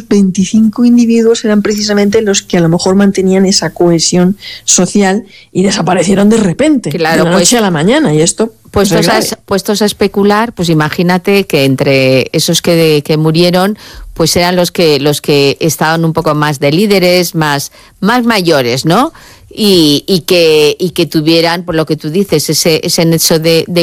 esos 25 individuos eran precisamente los que a lo mejor mantenían esa cohesión social y desaparecieron de repente, claro, de la noche a la mañana, y esto... Puestos a especular, pues imagínate que entre esos que murieron, pues eran los que estaban un poco más de líderes, más mayores, ¿no? Y que tuvieran, por lo que tú dices, ese nexo de